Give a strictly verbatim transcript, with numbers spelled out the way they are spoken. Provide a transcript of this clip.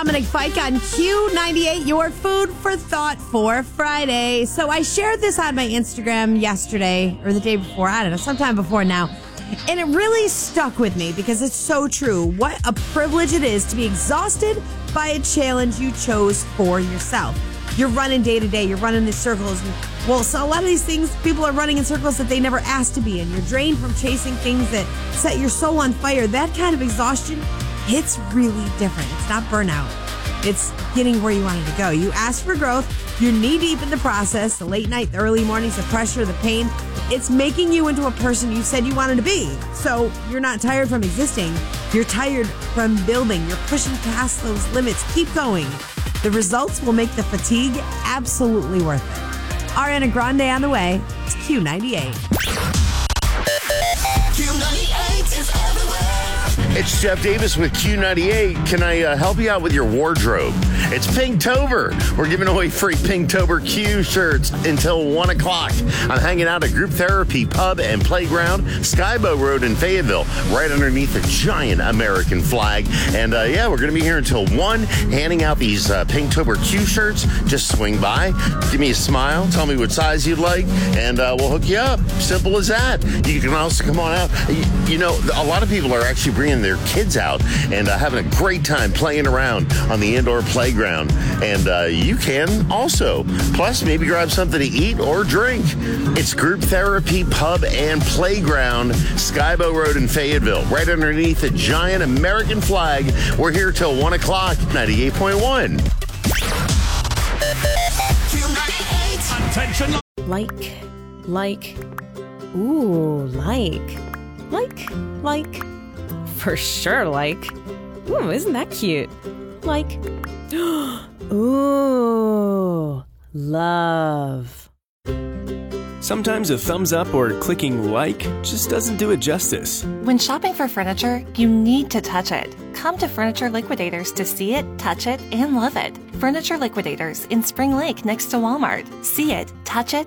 Dominic Fike on Q ninety-eight, your food for thought for Friday. So I shared this on my Instagram yesterday or the day before, I don't know, sometime before now. And it really stuck with me because it's so true. What a privilege it is to be exhausted by a challenge you chose for yourself. You're running day to day. You're running in circles. Well, so a lot of these things, people are running in circles that they never asked to be in. You're drained from chasing things that set your soul on fire. That kind of exhaustion hits really different. It's not burnout. It's getting where you wanted to go. You asked for growth. You're knee deep in the process. The late night, the early mornings, the pressure, the pain. It's making you into a person you said you wanted to be. So you're not tired from existing. You're tired from building. You're pushing past those limits. Keep going. The results will make the fatigue absolutely worth it. Ariana Grande on the way. It's Q ninety-eight. Q ninety-eight is everywhere. It's Jeff Davis with Q ninety-eight. Can I uh, help you out with your wardrobe? It's Pinktober. We're giving away free Pinktober Q shirts until one o'clock. I'm hanging out at Group Therapy Pub and Playground, Skybow Road in Fayetteville, right underneath a giant American flag. And uh, yeah, we're going to be here until one, handing out these uh, Pinktober Q shirts. Just swing by, give me a smile, tell me what size you'd like, and uh, we'll hook you up. Simple as that. You can also come on out. You, you know, a lot of people are actually bringing their kids out and uh, having a great time playing around on the indoor playground. And uh, you can also. Plus, maybe grab something to eat or drink. It's Group Therapy Pub and Playground, Skybow Road in Fayetteville, right underneath a giant American flag. We're here till one o'clock, ninety-eight point one. Attention. Like, like, ooh, like, like, like, for sure, like. Ooh, isn't that cute? Like, ooh, love. Sometimes a thumbs up or clicking like just doesn't do it justice. When shopping for furniture, you need to touch it. Come to Furniture Liquidators to see it, touch it, and love it. Furniture Liquidators in Spring Lake next to Walmart. See it, touch it,